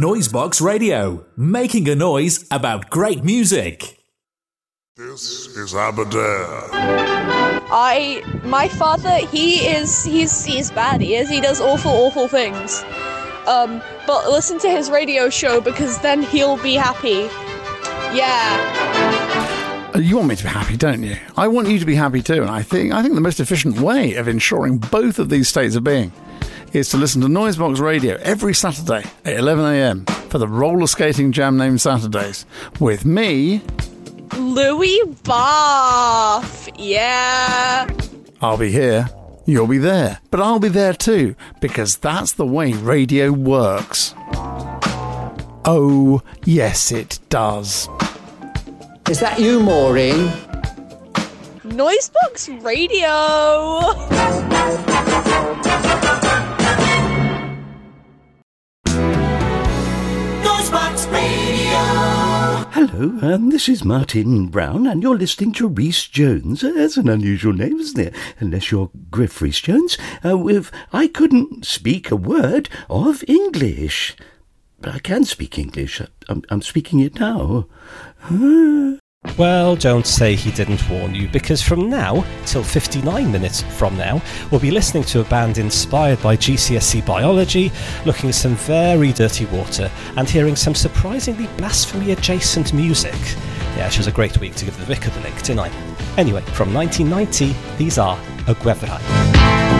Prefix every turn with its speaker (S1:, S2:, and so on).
S1: Noisebox Radio, making a noise about great music.
S2: This is Aberdare.
S3: My father, he's bad. He does awful things. But listen to his radio show because then he'll be happy. Yeah.
S4: You want me to be happy, don't you? I want you to be happy too, and I think the most efficient way of ensuring both of these states of being is to listen to Noisebox Radio every Saturday at 11 a.m. for the roller skating jam named Saturdays with me,
S3: Louis Bath. Yeah.
S4: I'll be here, you'll be there, but I'll be there too, because that's the way radio works. Oh, yes it does.
S5: Is that you, Maureen?
S3: Noisebox Radio.
S6: Noisebox Radio.
S7: Hello, this is Martin Brown, and you're listening to Rhys Jones. That's an unusual name, isn't it? Unless you're Griff Rhys Jones. With I couldn't speak a word of English. But I can speak English. I'm speaking it now.
S8: Well, don't say he didn't warn you, because from now till 59 minutes from now, we'll be listening to a band inspired by GCSE biology, looking at some very dirty water, and hearing some surprisingly blasphemy-adjacent music. Yeah, it was a great week to give the vicar the link, didn't I? Anyway, from 1990, these are Aguevra.